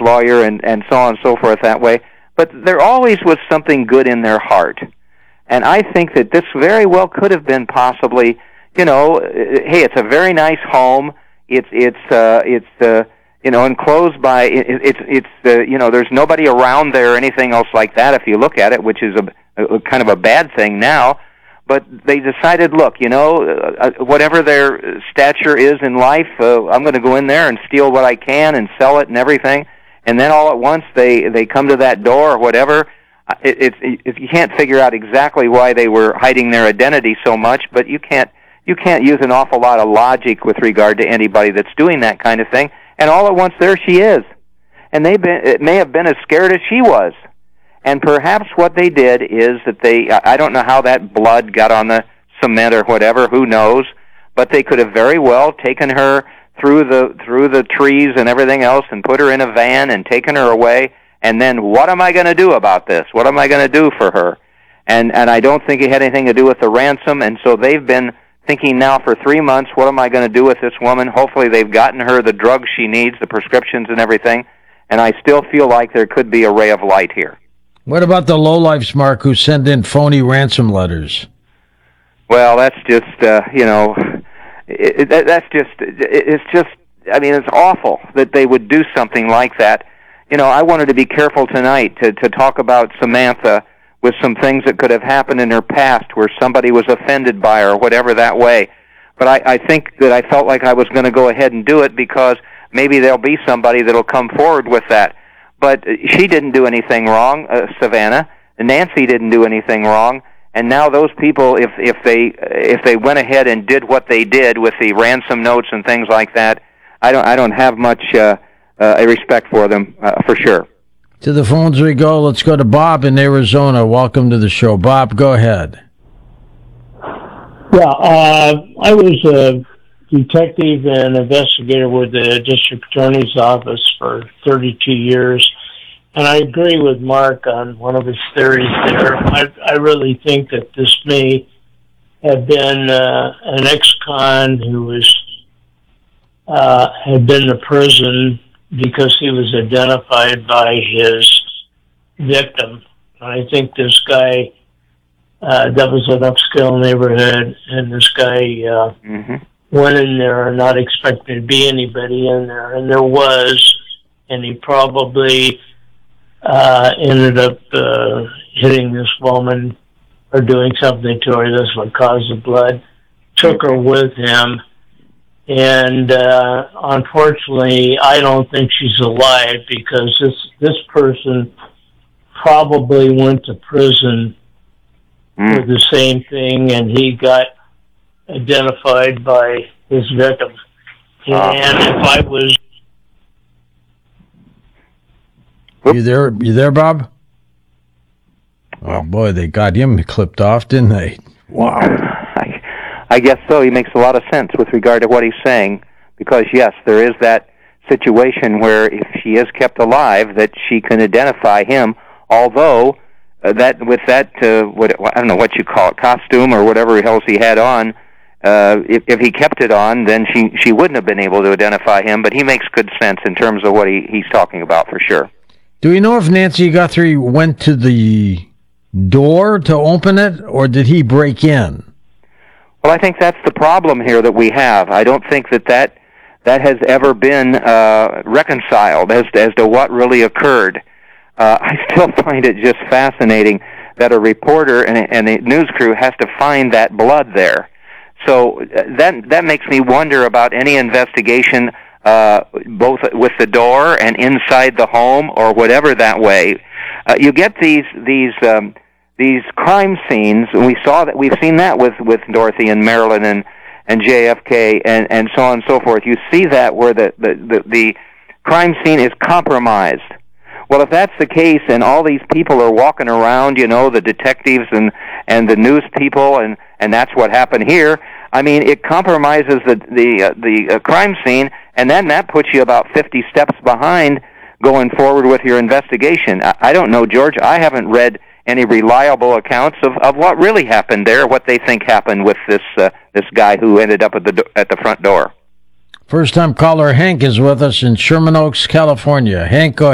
lawyer and so on and so forth that way. But there always was something good in their heart. And I think that this very well could have been possibly, hey, it's a very nice home. It's enclosed by, there's nobody around there or anything else like that if you look at it, which is a kind of a bad thing now. But they decided, look, whatever their stature is in life, I'm going to go in there and steal what I can and sell it and everything. And then all at once they come to that door or whatever. You can't figure out exactly why they were hiding their identity so much, but you can't use an awful lot of logic with regard to anybody that's doing that kind of thing. And all at once there she is. And it may have been as scared as she was. And perhaps what they did is that I don't know how that blood got on the cement or whatever, who knows, but they could have very well taken her through the trees and everything else and put her in a van and taken her away, and then what am I going to do about this? What am I going to do for her? And I don't think it had anything to do with the ransom, and so they've been thinking now for 3 months, what am I going to do with this woman? Hopefully they've gotten her the drugs she needs, the prescriptions and everything, and I still feel like there could be a ray of light here. What about the lowlifes, Mark, who send in phony ransom letters? Well, that's just, it's awful that they would do something like that. I wanted to be careful tonight to talk about Samantha with some things that could have happened in her past where somebody was offended by her or whatever that way. But I think that I felt like I was going to go ahead and do it because maybe there'll be somebody that'll come forward with that. But she didn't do anything wrong, Savannah. Nancy didn't do anything wrong. And now those people, if they went ahead and did what they did with the ransom notes and things like that, I don't have much a respect for them for sure. To the phones we go. Let's go to Bob in Arizona. Welcome to the show, Bob. Go ahead. Yeah, I was a detective and investigator with the district attorney's office for 32 years, and I agree with Mark on one of his theories there. I really think that this may have been an ex-con who had been to prison because he was identified by his victim. I think this guy, that was an upscale neighborhood, and this guy went in there not expecting to be anybody in there, and there was, and he probably ended up hitting this woman or doing something to her. That's what caused the blood. Took her with him, and unfortunately, I don't think she's alive because this person probably went to prison for the same thing, and he got identified by his victim. And if I was... You there, Bob? Oh, boy, they got him clipped off, didn't they? Wow. I guess so. He makes a lot of sense with regard to what he's saying, because, yes, there is that situation where if she is kept alive, that she can identify him, although that with that, I don't know what you call it, costume or whatever else he had on, if he kept it on, then she wouldn't have been able to identify him, but he makes good sense in terms of what he's talking about for sure. Do we know if Nancy Guthrie went to the door to open it, or did he break in? Well, I think that's the problem here that we have. I don't think that has ever been reconciled as to what really occurred. I still find it just fascinating that a reporter and a news crew has to find that blood there. So that makes me wonder about any investigation, both with the door and inside the home or whatever that way. You get these crime scenes, and we've seen that with Dorothy and Marilyn and JFK and so on and so forth. You see that where the crime scene is compromised. Well, if that's the case, and all these people are walking around, the detectives and the news people, and that's what happened here. I mean, it compromises the crime scene, and then that puts you about 50 steps behind going forward with your investigation. I don't know, George. I haven't read any reliable accounts of what really happened there, what they think happened with this guy who ended up at the front door. First-time caller Hank is with us in Sherman Oaks, California. Hank, go